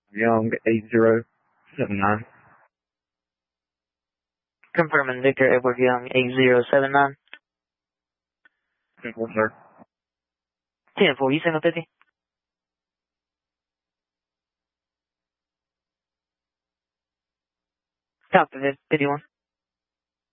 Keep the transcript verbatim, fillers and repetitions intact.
Young eight zero seven nine. Confirming Victor Edward Young eight zero seven nine. ten four, sir. ten four, you single fifty? Top of it, fifty-one.